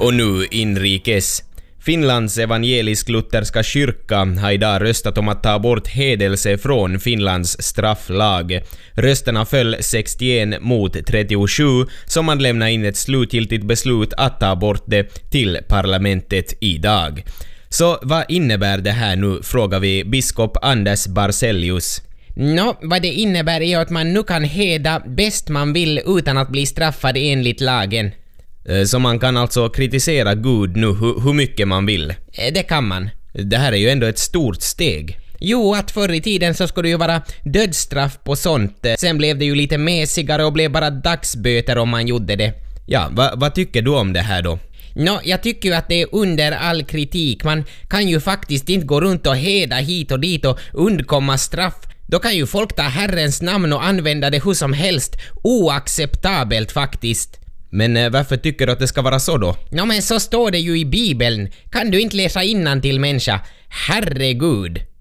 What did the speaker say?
Och nu inrikes. Finlands evangelisk-lutherska kyrka har idag röstat om att ta bort hedelse från Finlands strafflag. Rösterna föll 61 mot 37, som man lämnar in ett slutgiltigt beslut att ta bort det till parlamentet idag. Så vad innebär det här nu, frågar vi biskop Anders Barselius. Vad det innebär är att man nu kan heda bäst man vill utan att bli straffad enligt lagen. Så man kan alltså kritisera Gud nu hur mycket man vill? Det kan man. Det här är ju ändå ett stort steg. Jo, att förr i tiden så skulle det ju vara dödsstraff på sånt. Sen blev det ju lite mesigare och blev bara dagsböter om man gjorde det. Ja, vad tycker du om det här då? Jag tycker ju att det är under all kritik. Man kan ju faktiskt inte gå runt och heda hit och dit och undkomma straff. Då kan ju folk ta Herrens namn och använda det hur som helst. Oacceptabelt faktiskt. Men varför tycker du att det ska vara så då? Men så står det ju i Bibeln. Kan du inte läsa innantill, människa? Herregud.